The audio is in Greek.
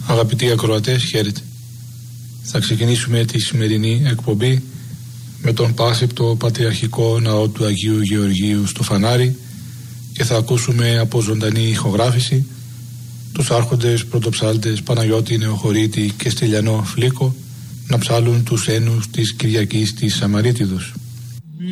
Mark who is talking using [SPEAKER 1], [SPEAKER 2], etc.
[SPEAKER 1] Αγαπητοί ακροατές, χαίρετε. Θα ξεκινήσουμε τη σημερινή εκπομπή με τον πάσεπτο πατριαρχικό ναό του Αγίου Γεωργίου στο Φανάρι και θα ακούσουμε από ζωντανή ηχογράφηση τους άρχοντες πρωτοψάλτες Παναγιώτη Νεοχωρίτη και Στυλιανό Φλίκο να ψάλουν τους ένους της Κυριακής της Σαμαρίτιδος.